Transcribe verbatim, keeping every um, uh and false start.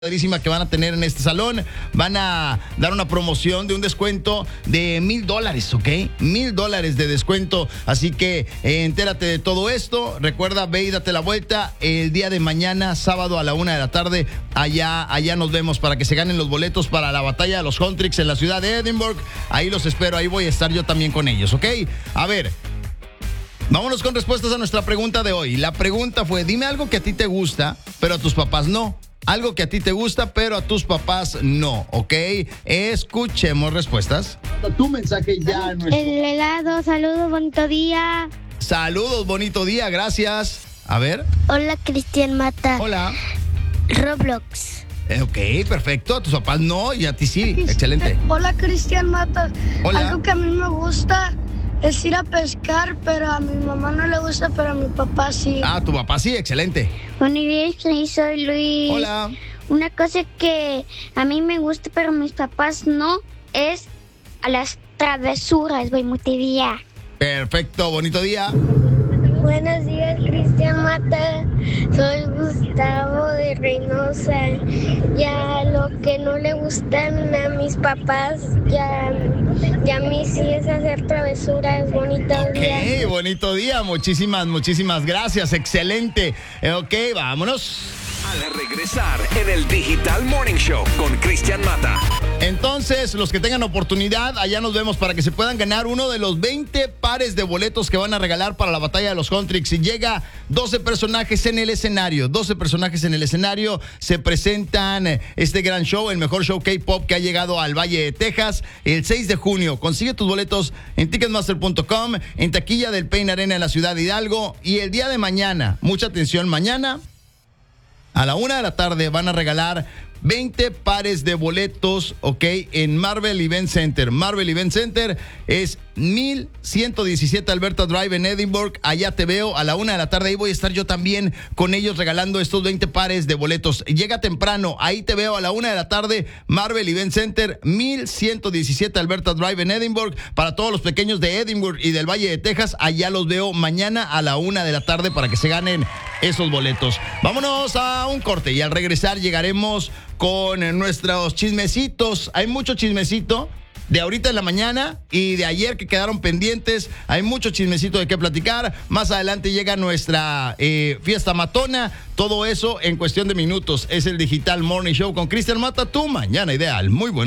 padrísima que van a tener en este salón. Van a dar una promoción de un descuento de mil dólares, ¿ok? Mil dólares de descuento. Así que eh, entérate de todo esto. Recuerda, ve y date la vuelta el día de mañana, sábado a la una de la tarde. Allá, allá nos vemos para que se ganen los boletos para la batalla de los Huntrix en la ciudad de Edinburgh. Ahí los espero, ahí voy a estar yo también con ellos, ¿ok? A ver, vámonos con respuestas a nuestra pregunta de hoy. La pregunta fue, dime algo que a ti te gusta, pero a tus papás no. Algo que a ti te gusta, pero a tus papás no, ¿ok? Escuchemos respuestas. Tu mensaje ya. Nuestro... El helado, saludos, bonito día. Saludos, bonito día, gracias. A ver. Hola, Cristian Mata. Hola. Roblox. Eh, ok, perfecto. A tus papás no y a ti sí. Excelente. Hola, Cristian Mata. Hola. Algo que a mí me gusta es ir a pescar, pero a mi mamá no le gusta, pero a mi papá sí. Ah, tu papá sí, excelente. Buenos días, soy Luis. Hola. Una cosa que a mí me gusta, pero a mis papás no, es a las travesuras. Bonito día. Perfecto, bonito día. Buenos días, Cristian Mata. Soy Gustavo de Reynosa. Ya lo que no le gustan a mis papás, ya, ya a mí sí es hacer travesuras. Bonito día. Ok, bonito día. Muchísimas, muchísimas gracias. Excelente. Eh, ok, vámonos. Al regresar en el Digital Morning Show con Cristian Mata. Entonces, los que tengan oportunidad, allá nos vemos para que se puedan ganar uno de los veinte pares de boletos que van a regalar para la batalla de los Huntrix. Y llega doce personajes en el escenario. doce personajes en el escenario. Se presentan este gran show, el mejor show K-pop que ha llegado al Valle de Texas, el seis de junio. Consigue tus boletos en ticketmaster punto com, en taquilla del Pain Arena en la ciudad de Hidalgo. Y el día de mañana, mucha atención, mañana a la una de la tarde van a regalar veinte pares de boletos, ok, en Marvel Event Center. Marvel Event Center es mil ciento diecisiete Alberta Drive en Edinburgh. Allá te veo a la una de la tarde. Ahí voy a estar yo también con ellos regalando estos veinte pares de boletos. Llega temprano. Ahí te veo a la una de la tarde. Marvel Event Center, mil ciento diecisiete Alberta Drive en Edinburgh. Para todos los pequeños de Edinburgh y del Valle de Texas, allá los veo mañana a la una de la tarde para que se ganen esos boletos. Vámonos a un corte y al regresar llegaremos con nuestros chismecitos. Hay mucho chismecito de ahorita en la mañana y de ayer que quedaron pendientes. Hay mucho chismecito de qué platicar. Más adelante llega nuestra eh, fiesta matona. Todo eso en cuestión de minutos. Es el Digital Morning Show con Cristian Mata, tu mañana ideal. Muy bueno.